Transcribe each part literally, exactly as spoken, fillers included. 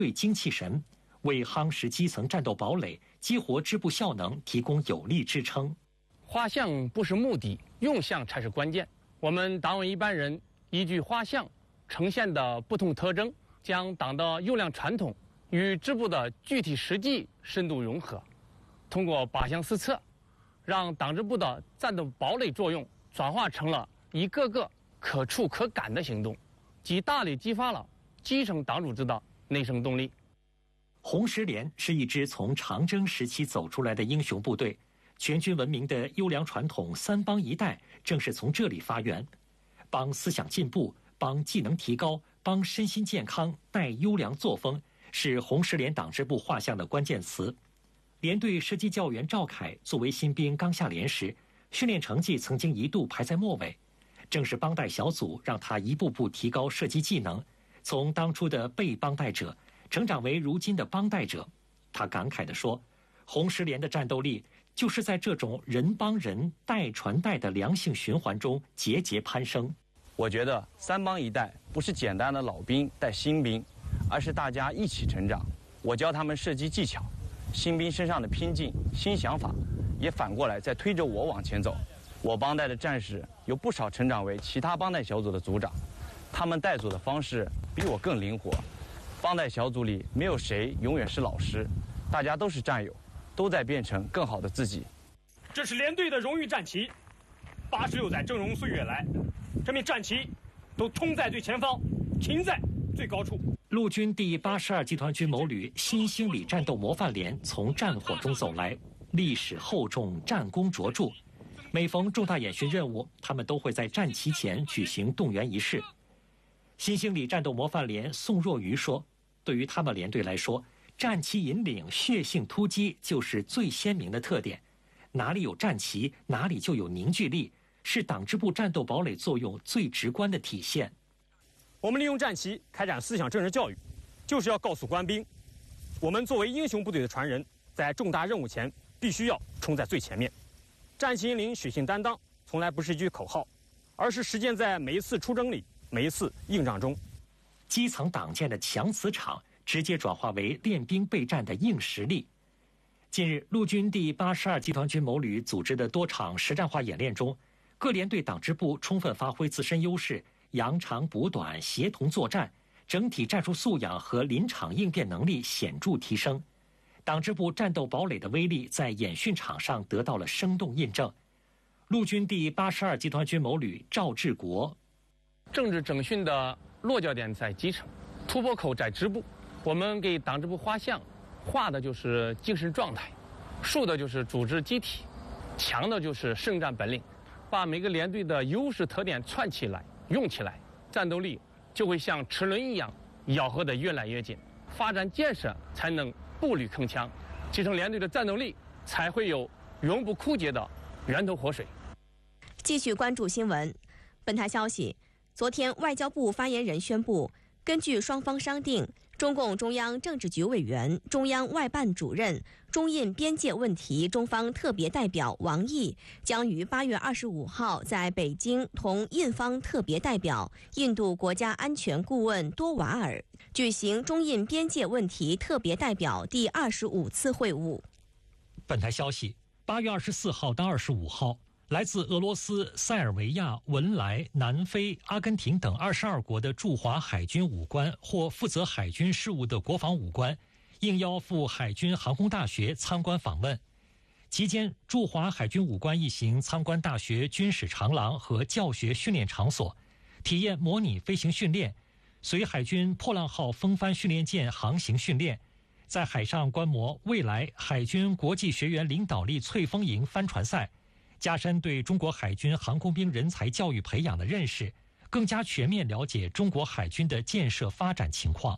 对精气神，为夯实基层战斗堡垒、激活支部效能提供有力支撑。 画像不是目的，用像才是关键。我们党委一班人依据画像呈现的不同特征，将党的优良传统与支部的具体实际深度融合，通过靶向四策，让党支部的战斗堡垒作用转化成了一个个可触可感的行动，即大力激发了基层党组织的内生动力。 红十连是一支从长征时期走出来的英雄部队，全军闻名的优良传统三帮一带正是从这里发源。帮思想进步，帮技能提高，帮身心健康，带优良作风，是红十连党支部画像的关键词。连队射击教员赵凯作为新兵刚下连时，训练成绩曾经一度排在末尾，正是帮带小组让他一步步提高射击技能，从当初的被帮带者成长为如今的帮带者。他感慨地说，红十连的战斗力就是在这种人帮人带传带的良性循环中节节攀升。 我觉得三帮一带不是简单的老兵带新兵，而是大家一起成长。我教他们射击技巧，新兵身上的拼劲、新想法也反过来在推着我往前走。我帮带的战士有不少成长为其他帮带小组的组长，他们带组的方式比我更灵活。帮带小组里没有谁永远是老师，大家都是战友，都在变成更好的自己。 这是连队的荣誉战旗，八十六载峥嵘岁月来，这面战旗都冲在最前方，停在最高处。 陆军第八十二集团军某旅新兴里战斗模范连从战火中走来，历史厚重，战功卓著。每逢重大演训任务，他们都会在战旗前举行动员仪式。新兴里战斗模范连宋若愚说，对于他们连队来说，战旗引领、血性突击就是最鲜明的特点。哪里有战旗，哪里就有凝聚力，是党支部战斗堡垒作用最直观的体现。 我们利用战旗开展思想政治教育，就是要告诉官兵，我们作为英雄部队的传人，在重大任务前必须要冲在最前面。战旗引领、血性担当从来不是一句口号，而是实践在每一次出征里、每一次硬仗中。 基层党建的强磁场直接转化为练兵备战的硬实力。近日，陆军第八十二集团军某旅组织的多场实战化演练中，各连队党支部充分发挥自身优势，扬长补短，协同作战，整体战术素养和临场应变能力显著提升。党支部战斗堡垒的威力在演训场上得到了生动印证。陆军第八十二集团军某旅赵志国， 政治整训的落脚点在基层，突破口在支部。我们给党支部画像，画的就是精神状态，竖的就是组织机体，强的就是胜战本领。把每个连队的优势特点串起来、用起来，战斗力就会像齿轮一样咬合得越来越紧，发展建设才能步履铿锵，基层连队的战斗力才会有永不枯竭的源头活水。 继续关注新闻。本台消息，昨天外交部发言人宣布，根据双方商定，中共中央政治局委员、中央外办主任、中印边界问题中方特别代表王毅将于八月二十五号在北京同印方特别代表、印度国家安全顾问多瓦尔举行中印边界问题特别代表第二十五次会晤。 本台消息，八月二十四号到二十五号，来自俄罗斯、塞尔维亚、文莱、南非、阿根廷等二十二国的驻华海军武官或负责海军事务的国防武官，应邀赴海军航空大学参观访问。期间，驻华海军武官一行参观大学军史长廊和教学训练场所，体验模拟飞行训练，随海军破浪号风帆训练舰航行训练，在海上观摩未来海军国际学员领导力翠峰营帆船赛，加深对中国海军航空兵人才教育培养的认识，更加全面了解中国海军的建设发展情况。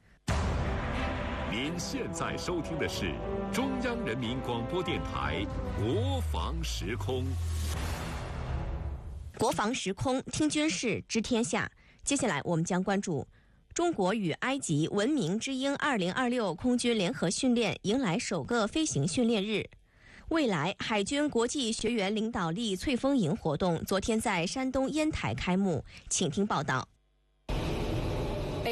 您现在收听的是中央人民广播电台国防时空。 国防时空，听军事，知天下。接下来我们将关注中国与埃及文明之鹰二零二六空军联合训练迎来首个飞行训练日。未来海军国际学员领导力翠峰营活动昨天在山东烟台开幕，请听报道。 北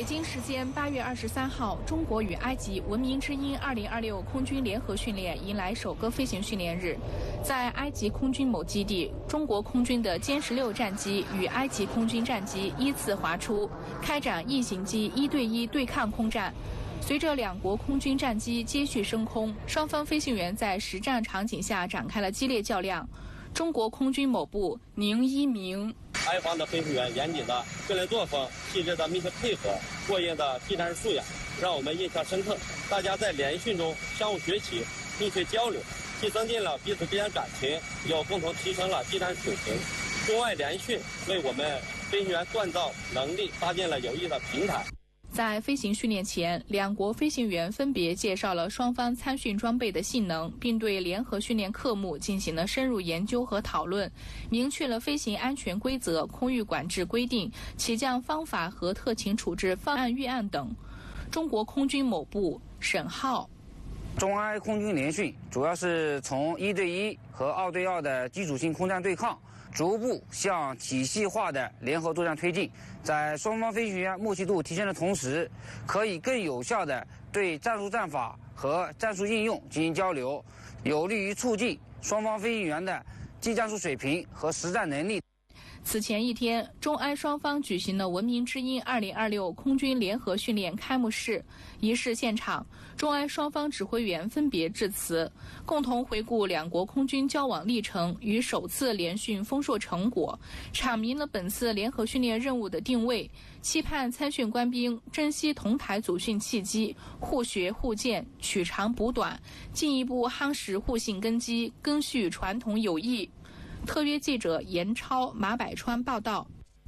北京时间八月二十三号，中国与埃及文明之鹰二零二六空军联合训练迎来首个飞行训练日。在埃及空军某基地，中国空军的歼十六战机与埃及空军战机依次划出，开展异形机一对一对抗空战。随着两国空军战机接续升空，双方飞行员在实战场景下展开了激烈较量。中国空军某部宁一鸣。 埃方的飞行员严谨的训练作风、细致的密切配合、过硬的技战术素养，让我们印象深刻。大家在联训中相互学习、密切交流，既增进了彼此之间感情，又共同提升了技战水平。中外联训为我们飞行员锻造能力搭建了有益的平台。 在飞行训练前，两国飞行员分别介绍了双方参训装备的性能，并对联合训练科目进行了深入研究和讨论，明确了飞行安全规则、空域管制规定、起降方法和特情处置方案预案等。中国空军某部沈浩。 中埃空军联训主要是从一对一和二对二的基础性空战对抗，逐步向体系化的联合作战推进。在双方飞行员默契度提升的同时，可以更有效地对战术战法和战术应用进行交流，有利于促进双方飞行员的技战术水平和实战能力。 此前一天，中埃双方举行了文明之鹰二零二六空军联合训练开幕式。仪式现场，中埃双方指挥员分别致辞，共同回顾两国空军交往历程与首次联训丰硕成果，阐明了本次联合训练任务的定位，期盼参训官兵珍惜同台组训契机，互学互鉴，取长补短，进一步夯实互信根基，赓续传统友谊。特约记者严超、马百川报道。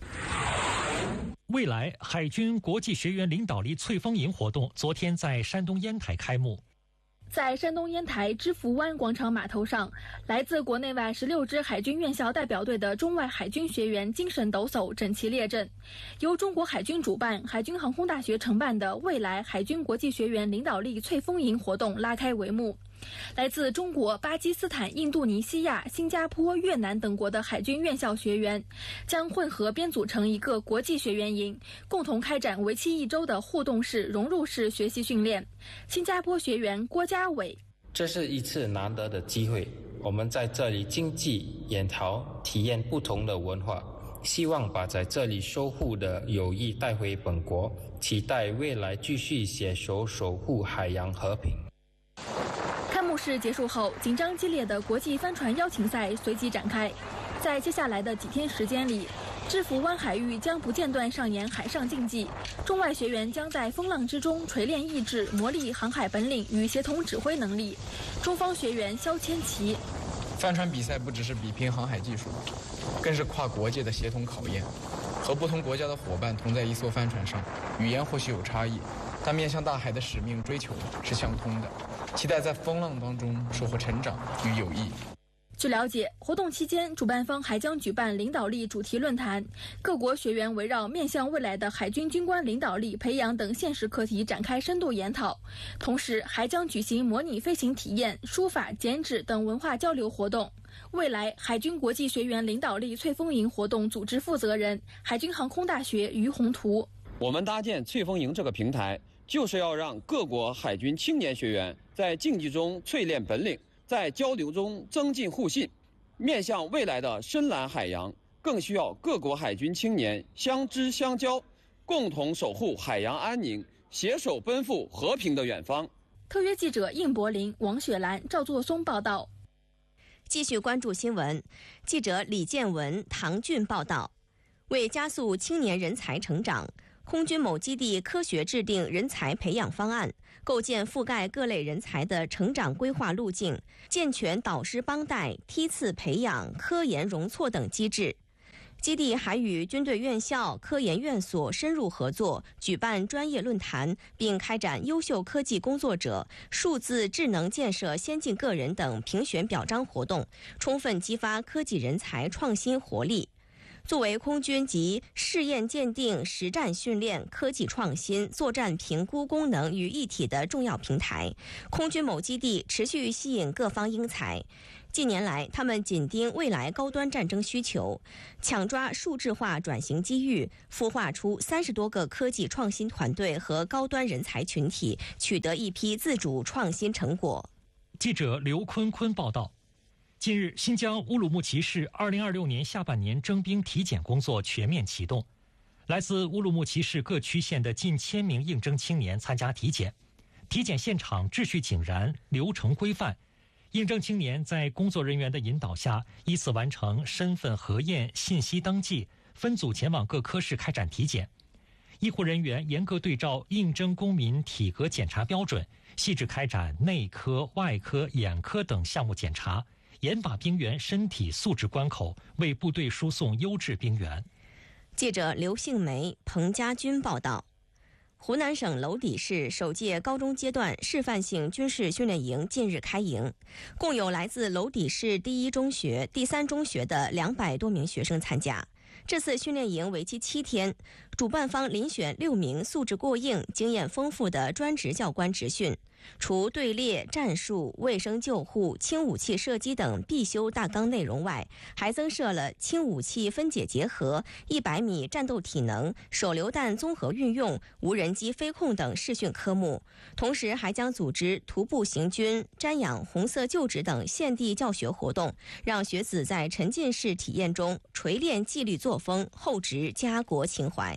未来海军国际学员领导力翠峰营活动昨天在山东烟台开幕。 在山东烟台知福湾广场码头上，来自国内外十六支海军院校代表队的中外海军学员精神抖擞，整齐列阵。由中国海军主办、海军航空大学承办的未来海军国际学员领导力翠峰营活动拉开帷幕。来自中国、巴基斯坦、印度尼西亚、新加坡、越南等国的海军院校学员将混合编组成一个国际学员营，共同开展为期一周的互动式、融入式学习训练。新加坡学员郭家伟： 这是一次难得的机会，我们在这里经济研讨，体验不同的文化，希望把在这里收获的友谊带回本国，期待未来继续携手守护海洋和平。 开幕式结束后，紧张激烈的国际帆船邀请赛随即展开。在接下来的几天时间里，知福湾海域将不间断上演海上竞技，中外学员将在风浪之中锤炼意志，磨砺航海本领与协同指挥能力。中方学员肖千奇： 帆船比赛不只是比拼航海技术，更是跨国界的协同考验。和不同国家的伙伴同在一艘帆船上，语言或许有差异，但面向大海的使命追求是相通的。期待在风浪当中收获成长与友谊。 据了解，活动期间，主办方还将举办领导力主题论坛，各国学员围绕面向未来的海军军官领导力培养等现实课题展开深度研讨，同时还将举行模拟飞行体验、书法、剪纸等文化交流活动。未来海军国际学员领导力翠峰营活动组织负责人、海军航空大学于宏图： 我们搭建翠峰营这个平台，就是要让各国海军青年学员在竞技中淬炼本领，在交流中增进互信。面向未来的深蓝海洋，更需要各国海军青年相知相交，共同守护海洋安宁，携手奔赴和平的远方。 特约记者应柏林、王雪兰、赵作松报道。 继续关注新闻，记者李建文、唐俊报道。为加速青年人才成长，空军某基地科学制定人才培养方案，构建覆盖各类人才的成长规划路径，健全导师帮带、梯次培养、科研容错等机制。基地还与军队院校、科研院所深入合作，举办专业论坛，并开展优秀科技工作者、数字智能建设先进个人等评选表彰活动，充分激发科技人才创新活力。作为空军集试验鉴定、实战训练、科技创新、作战评估功能于一体的重要平台，空军某基地持续吸引各方英才。 近年来，他们紧盯未来高端战争需求，抢抓数字化转型机遇，孵化出三十多个科技创新团队和高端人才群体，取得一批自主创新成果。 记者刘坤坤报道。近日，新疆乌鲁木齐市二零二六年下半年征兵体检工作全面启动，来自乌鲁木齐市各区县的近千名应征青年参加体检。体检现场秩序井然，流程规范，应征青年在工作人员的引导下，依次完成身份核验、信息登记，分组前往各科室开展体检。医护人员严格对照应征公民体格检查标准，细致开展内科、外科、眼科等项目检查，严把兵员身体素质关口，为部队输送优质兵员。 记者刘杏梅、彭家军报道。湖南省娄底市首届高中阶段示范性军事训练营近日开营，共有来自娄底市第一中学、第三中学的两百多名学生参加。这次训练营为期七天，主办方遴选六名素质过硬、经验丰富的专职教官执训。除队列、战术、卫生救护、轻武器射击等必修大纲内容外，还增设了轻武器分解结合、一百米战斗体能、手榴弹综合运用、无人机飞控等视训科目。同时，还将组织徒步行军、瞻仰红色旧址等现地教学活动，让学子在沉浸式体验中锤炼纪律作风，厚植家国情怀。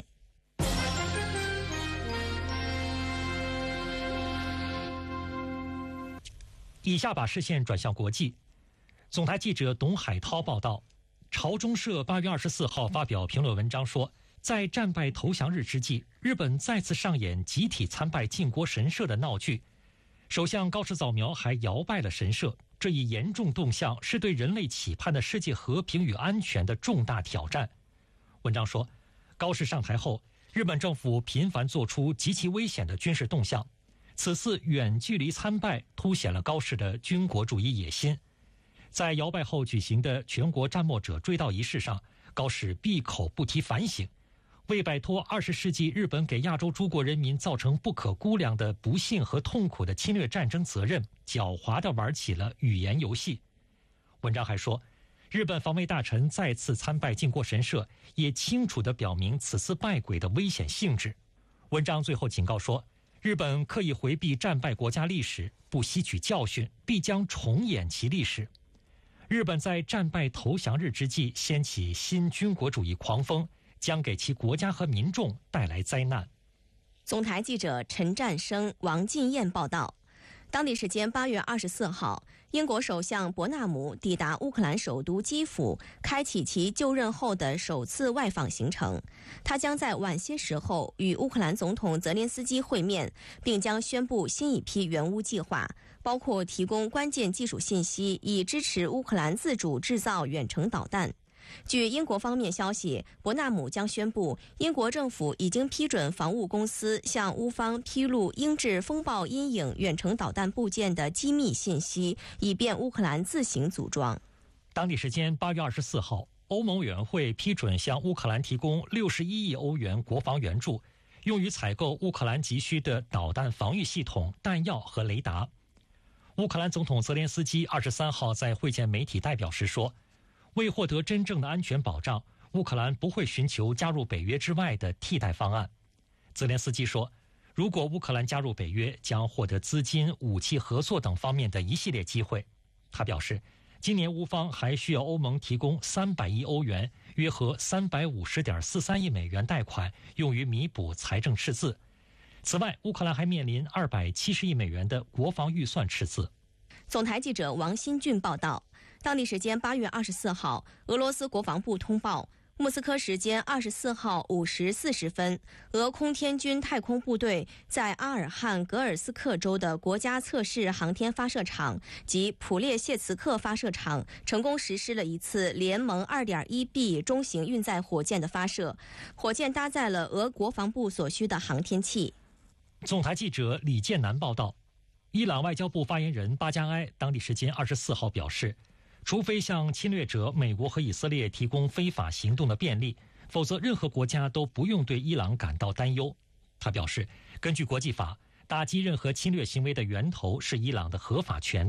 以下把视线转向国际。总台记者董海涛报道，朝中社八月二十四号发表评论文章说，在战败投降日之际，日本再次上演集体参拜靖国神社的闹剧。首相高市早苗还摇拜了神社，这一严重动向是对人类期盼的世界和平与安全的重大挑战。文章说，高市上台后，日本政府频繁做出极其危险的军事动向。此次远距离参拜凸显了高市的军国主义野心。在摇拜后举行的全国战没者追悼仪式上，高市闭口不提反省，为摆脱二十世纪日本给亚洲诸国人民造成不可估量的不幸和痛苦的侵略战争责任，狡猾地玩起了语言游戏。文章还说，日本防卫大臣再次参拜靖国神社，也清楚地表明此次拜鬼的危险性质。文章最后警告说，日本刻意回避战败国家历史，不吸取教训，必将重演其历史。日本在战败投降日之际掀起新军国主义狂风，将给其国家和民众带来灾难。 总台记者陈占生、王进燕报道。当地时间八月二十四号，英国首相伯纳姆抵达乌克兰首都基辅，开启其就任后的首次外访行程。他将在晚些时候与乌克兰总统泽连斯基会面，并将宣布新一批援乌计划，包括提供关键技术信息，以支持乌克兰自主制造远程导弹。据英国方面消息，伯纳姆将宣布，英国政府已经批准防务公司向乌方披露英制风暴阴影远程导弹部件的机密信息，以便乌克兰自行组装。 当地时间八月二十四号，欧盟委员会批准向乌克兰提供六十一亿欧元国防援助，用于采购乌克兰急需的导弹防御系统、弹药和雷达。乌克兰总统泽连斯基二十三号在会见媒体代表时说，为获得真正的安全保障，乌克兰不会寻求加入北约之外的替代方案。泽连斯基说，如果乌克兰加入北约，将获得资金、武器合作等方面的一系列机会。他表示，今年乌方还需要欧盟提供三百亿欧元，约合三百五十点四三亿美元贷款，用于弥补财政赤字。此外，乌克兰还面临二百七十亿美元的国防预算赤字。 总台记者王新俊报道。当地时间八月二十四号，俄罗斯国防部通报，莫斯科时间二十四号五时四十分，俄空天军太空部队在阿尔汉格尔斯克州的国家测试航天发射场及普列谢茨克发射场成功实施了一次联盟 二点一 B 中型运载火箭的发射，火箭搭载了俄国防部所需的航天器。 总台记者李建南报道，伊朗外交部发言人巴加埃当地时间二十四号表示，除非向侵略者美国和以色列提供非法行动的便利，否则任何国家都不用对伊朗感到担忧。他表示，根据国际法，打击任何侵略行为的源头是伊朗的合法权利，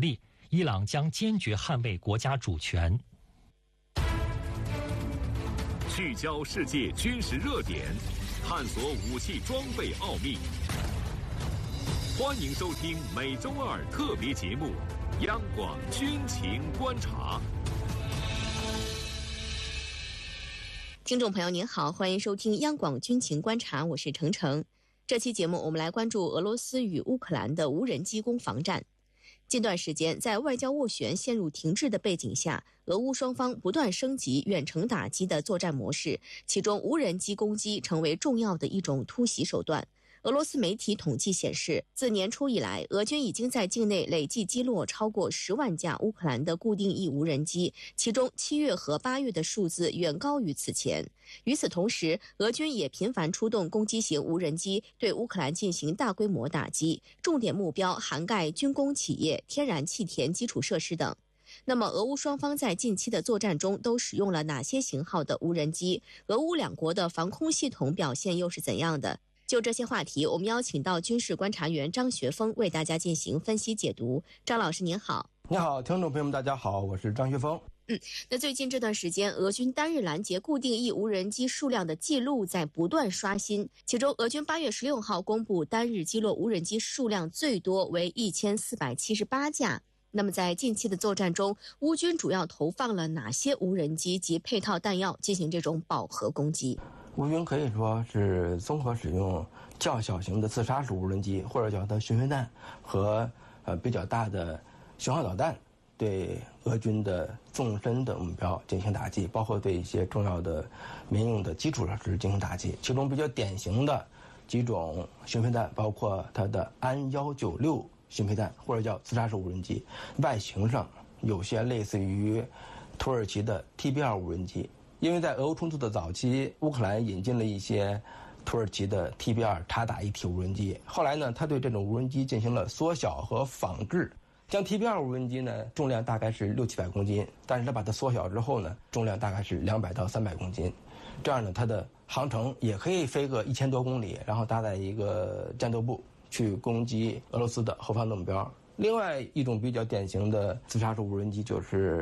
伊朗将坚决捍卫国家主权。 聚焦世界军事热点，探索武器装备奥秘。欢迎收听每周二特别节目《央广军情观察》。 听众朋友您好，欢迎收听央广军情观察，我是程程。这期节目我们来关注俄罗斯与乌克兰的无人机攻防战。近段时间，在外交斡旋陷入停滞的背景下，俄乌双方不断升级远程打击的作战模式，其中无人机攻击成为重要的一种突袭手段。俄罗斯媒体统计显示，自年初以来，俄军已经在境内累计击落超过十万架乌克兰的固定翼无人机，其中七月和八月的数字远高于此前。与此同时，俄军也频繁出动攻击型无人机对乌克兰进行大规模打击，重点目标涵盖军工企业、天然气田基础设施等。那么，俄乌双方在近期的作战中都使用了哪些型号的无人机？俄乌两国的防空系统表现又是怎样的？就这些话题，我们邀请到军事观察员张学峰为大家进行分析解读。张老师您好。 你好，听众朋友们大家好，我是张学峰。 嗯，那最近这段时间，俄军单日拦截固定翼无人机数量的记录在不断刷新。其中，俄军八月十六号公布单日击落无人机数量最多为一千四百七十八架。那么，在近期的作战中，乌军主要投放了哪些无人机及配套弹药进行这种饱和攻击？ 乌军可以说是综合使用较小型的自杀式无人机，或者叫它巡飞弹和呃比较大的巡航导弹，对俄军的纵深的目标进行打击，包括对一些重要的民用的基础设施进行打击。其中比较典型的几种巡飞弹，包括它的安一九六巡飞弹，或者叫自杀式无人机，外形上有些类似于土耳其的 T B 二无人机。因为在俄乌冲突的早期，乌克兰引进了一些土耳其的 T B 二察打一体无人机。后来呢，他对这种无人机进行了缩小和仿制，将 T B 二无人机呢重量大概是六七百公斤，但是他把它缩小之后呢，重量大概是两百到三百公斤。这样呢，它的航程也可以飞个一千多公里，然后搭载一个战斗部去攻击俄罗斯的后方的目标。另外一种比较典型的自杀式无人机就是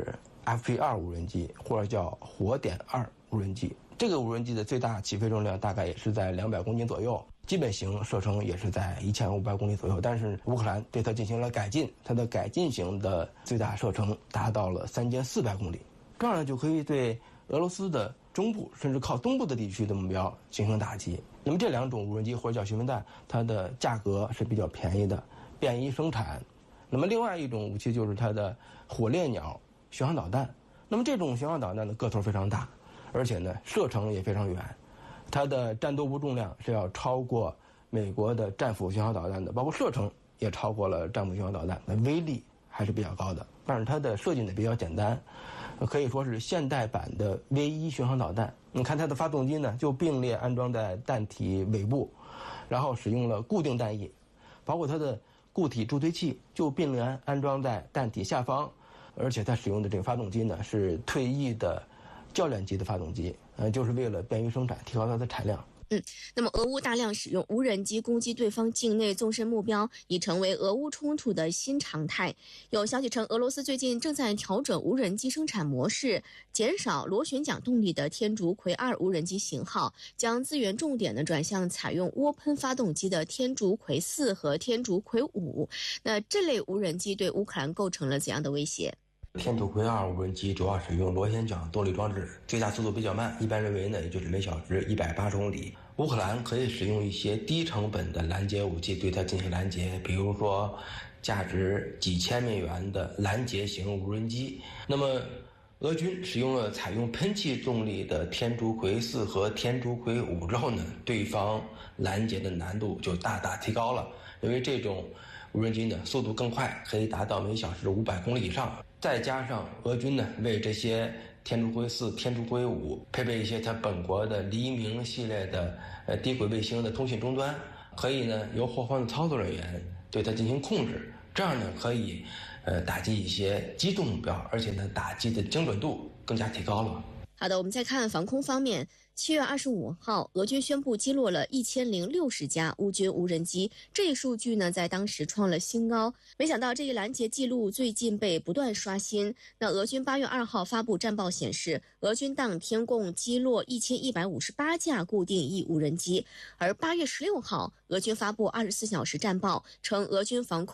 F P 二无人机，或者叫火点二无人机。这个无人机的最大起飞重量大概也是在两百公斤左右，基本型射程也是在一千五百公里左右。但是乌克兰对它进行了改进，它的改进型的最大射程达到了三千四百公里，这样呢就可以对俄罗斯的中部甚至靠东部的地区的目标进行打击。那么这两种无人机或者叫巡飞弹，它的价格是比较便宜的，便于生产。那么另外一种武器就是它的火烈鸟巡航导弹。那么这种巡航导弹的个头非常大，而且呢射程也非常远，它的战斗部重量是要超过美国的战斧巡航导弹的，包括射程也超过了战斧巡航导弹，那威力还是比较高的。但是它的设计呢比较简单，可以说是现代版的 V 一巡航导弹。你看它的发动机呢就并列安装在弹体尾部，然后使用了固定弹翼，包括它的固体助推器就并联安装在弹体下方，而且它使用的这个发动机呢是退役的教练级的发动机，呃，就是为了便于生产，提高它的产量。 嗯，那么俄乌大量使用无人机攻击对方境内纵深目标，已成为俄乌冲突的新常态。有消息称，俄罗斯最近正在调整无人机生产模式，减少螺旋桨动力的天竺葵二无人机型号，将资源重点呢转向采用涡喷发动机的天竺葵四和天竺葵五。那这类无人机对乌克兰构成了怎样的威胁？ 天竺葵二无人机主要使用螺旋桨动力装置，最大速度比较慢，一般认为呢也就是每小时一百八十公里。乌克兰可以使用一些低成本的拦截武器对它进行拦截，比如说价值几千美元的拦截型无人机。那么俄军使用了采用喷气动力的天竺葵四和天竺葵五之后呢，对方拦截的难度就大大提高了，因为这种无人机呢速度更快，可以达到每小时五百公里以上。再加上俄军呢为这些天竺葵四、天竺葵五配备一些它本国的黎明系列的呃低轨卫星的通信终端，可以呢由后方的操作人员对它进行控制，这样呢可以呃打击一些机动目标，而且呢打击的精准度更加提高了。 好的，我们再看防空方面， 七月二十五号，俄军宣布击落了一千零六十架乌军无人机，这一数据呢，在当时创了新高。没想到这一拦截记录最近被不断刷新。那俄军八月二号发布战报显示，俄军当天共击落一千一百五十八架固定翼无人机，而八月十六号，俄军发布二十四小时战报，称俄军防空